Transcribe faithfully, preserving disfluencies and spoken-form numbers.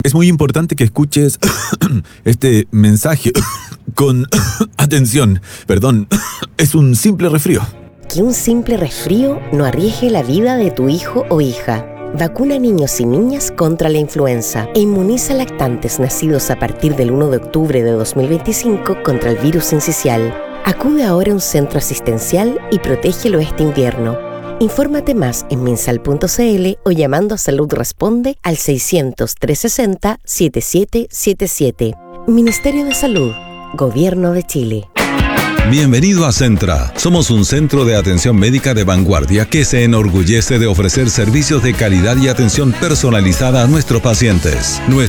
Es muy importante que escuches este mensaje con atención. Perdón, es un simple resfrío. Que un simple resfrío no arriesgue la vida de tu hijo o hija. Vacuna a niños y niñas contra la influenza e inmuniza a lactantes nacidos a partir del primero de octubre de dos mil veinticinco contra el virus sincicial. Acude ahora a un centro asistencial y protégelo este invierno. Infórmate más en minsal punto c l o llamando a Salud Responde al seiscientos, trescientos sesenta, setenta y siete setenta y siete. Ministerio de Salud, Gobierno de Chile. Bienvenido a Centra. Somos un centro de atención médica de vanguardia que se enorgullece de ofrecer servicios de calidad y atención personalizada a nuestros pacientes.